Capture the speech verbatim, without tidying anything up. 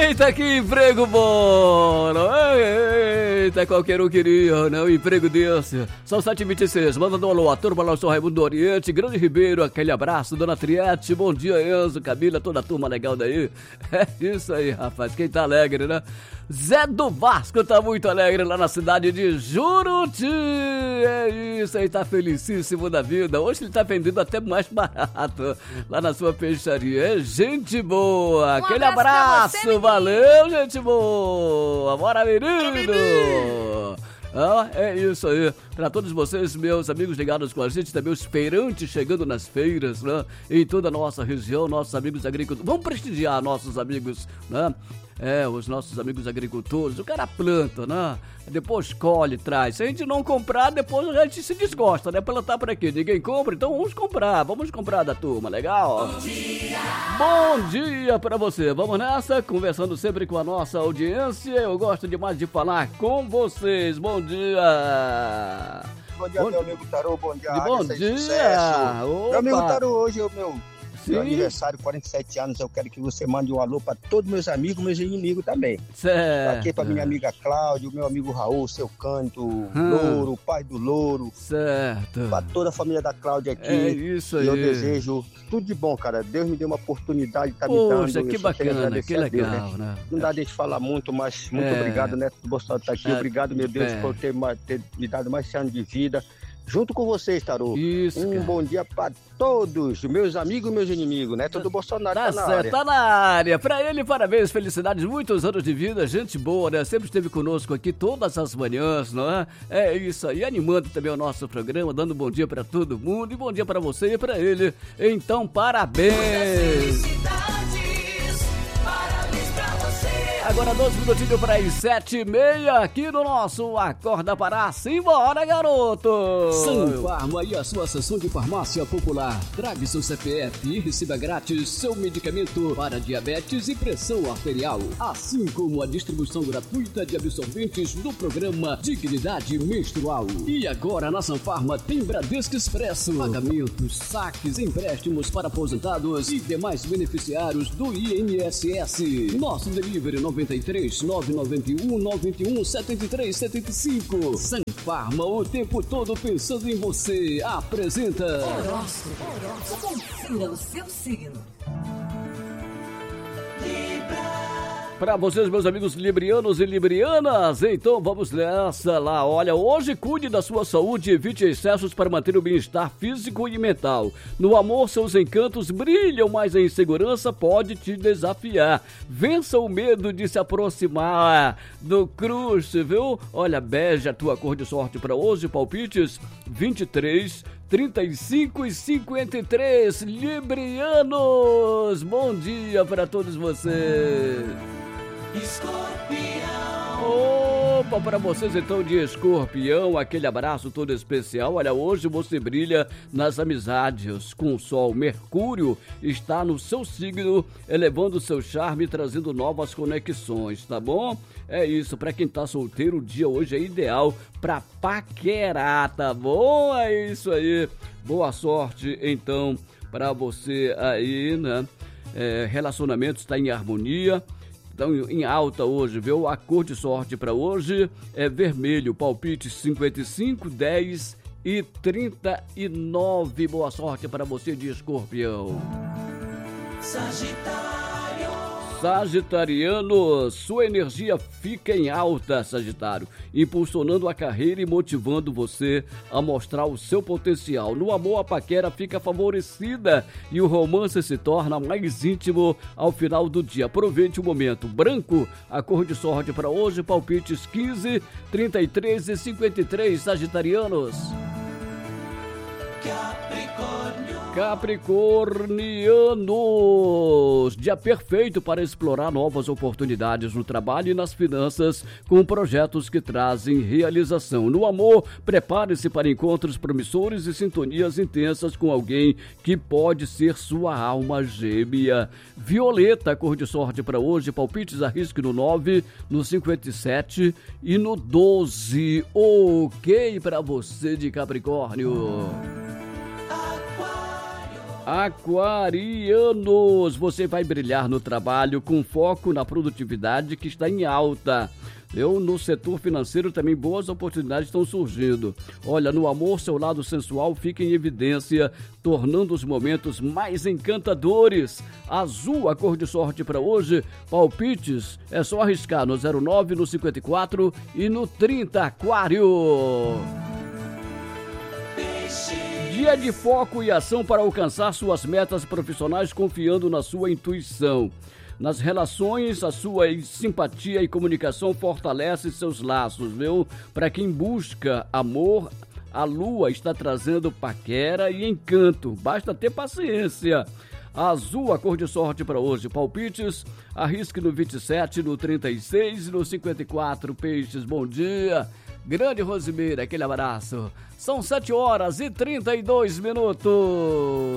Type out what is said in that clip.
Eita, que emprego bom! Eita, qualquer um queria, né? Um emprego desse. São sete e vinte e seis, mandando um alô à turma lá, eu sou Raimundo do Oriente, Grande Ribeiro, aquele abraço, Dona Triete, bom dia, Enzo, Camila, toda a turma legal daí. É isso aí, rapaz, quem tá alegre, né? Zé do Vasco tá muito alegre lá na cidade de Juruti. É isso aí, tá felicíssimo da vida. Hoje ele tá vendendo até mais barato lá na sua peixaria. É gente boa. Um Aquele abraço, abraço você, valeu, gente boa. Bora, menino. Ah, é isso aí. Para todos vocês, meus amigos ligados com a gente, também os feirantes chegando nas feiras, né? Em toda a nossa região, nossos amigos agricultores. Vamos prestigiar nossos amigos, né? É, os nossos amigos agricultores. O cara planta, né? Depois colhe, traz. Se a gente não comprar, depois a gente se desgosta, né? Plantar para quê? Ninguém compra, então vamos comprar. Vamos comprar da turma, legal? Bom dia! Bom dia para você. Vamos nessa, conversando sempre com a nossa audiência. Eu gosto demais de falar com vocês. Bom dia! Bom dia, bom, meu amigo Tarô. Bom dia, bom dia! Meu amigo Tarô, hoje é o meu... Meu aniversário, quarenta e sete anos, eu quero que você mande um alô para todos meus amigos, meus inimigos também. Certo. Aqui para minha amiga Cláudia, meu amigo Raul, seu Canto, hum. Louro, pai do Louro. Certo. Para toda a família da Cláudia aqui. É isso aí. E eu desejo tudo de bom, cara. Deus me deu uma oportunidade de estar tá me dando. Poxa, que bacana, que legal, Deus, né? né? Não dá de falar muito, mas muito é. obrigado, Neto Bolsonaro tá aqui. É. Obrigado, meu Deus, é. por ter, ter me dado mais anos de vida. Junto com vocês, Tarô. Isso, um cara. bom dia para todos, meus amigos e meus inimigos, né? Todo Bolsonaro tá, tá na certo, área. Tá na área. Pra ele, parabéns, felicidades, muitos anos de vida, gente boa, né? Sempre esteve conosco aqui todas as manhãs, não é? É isso aí, animando também o nosso programa, dando bom dia pra todo mundo e bom dia pra você e pra ele. Então, parabéns. Agora doze minutinhos para as sete e meia aqui no nosso Acorda Pará. Simbora, garoto! Sanfarma e a sua sessão de farmácia popular. Traga seu C P F e receba grátis seu medicamento para diabetes e pressão arterial. Assim como a distribuição gratuita de absorventes do programa Dignidade Menstrual. E agora na Sanfarma tem Bradesco Expresso. Pagamentos, saques, empréstimos para aposentados e demais beneficiários do I N S S. Nosso delivery noventa e três, nove nove um, nove um, sete três sete cinco. Sanfarma, o tempo todo pensando em você. Apresenta Horóscopo. Horóscopo. Confira o seu signo. Para vocês, meus amigos librianos e librianas, então vamos nessa lá. Olha, hoje cuide da sua saúde e evite excessos para manter o bem-estar físico e mental. No amor, seus encantos brilham, mas a insegurança pode te desafiar. Vença o medo de se aproximar do crush, viu? Olha, bege a tua cor de sorte para hoje, palpites vinte e três, trinta e cinco e cinquenta e três. Librianos, bom dia para todos vocês. Escorpião. Opa, para vocês então de Escorpião, aquele abraço todo especial. Olha, hoje você brilha nas amizades com o sol. Mercúrio está no seu signo, elevando seu charme e trazendo novas conexões, tá bom? É isso, para quem tá solteiro, o dia hoje é ideal para paquerar, tá bom? É isso aí. Boa sorte então para você aí, né? É, relacionamento está em harmonia. Estão em alta hoje, viu? A cor de sorte para hoje é vermelho, palpite cinquenta e cinco, dez e trinta e nove. Boa sorte para você de Escorpião. Sagitário. Sagitariano, sua energia fica em alta, Sagitário, impulsionando a carreira e motivando você a mostrar o seu potencial. No amor, a paquera fica favorecida e o romance se torna mais íntimo ao final do dia. Aproveite o momento. Branco, a cor de sorte para hoje, palpites quinze, trinta e três e cinquenta e três, Sagitarianos. Capricórnio. Capricornianos, dia perfeito para explorar novas oportunidades no trabalho e nas finanças com projetos que trazem realização. No amor, prepare-se para encontros promissores e sintonias intensas com alguém que pode ser sua alma gêmea. Violeta, cor de sorte para hoje, palpites arrisque no nove, no cinquenta e sete e no doze. Ok para você de Capricórnio. Aquarianos, você vai brilhar no trabalho com foco na produtividade que está em alta. Eu, no setor financeiro também boas oportunidades estão surgindo. Olha, no amor, seu lado sensual fica em evidência, tornando os momentos mais encantadores. Azul, a cor de sorte para hoje. Palpites, é só arriscar no zero nove, no cinquenta e quatro e no trinta, Aquário. Dia de foco e ação para alcançar suas metas profissionais confiando na sua intuição. Nas relações, a sua simpatia e comunicação fortalece seus laços, viu? Para quem busca amor, a lua está trazendo paquera e encanto. Basta ter paciência. Azul, a cor de sorte para hoje. Palpites, arrisque no vinte e sete, no trinta e seis e no cinquenta e quatro. Peixes, bom dia. Grande Rosimeira, aquele abraço. São sete horas e trinta e dois minutos.